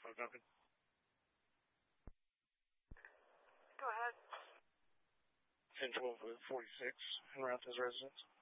45 Duncan. Go ahead. 1012 with 46 en route to his residence.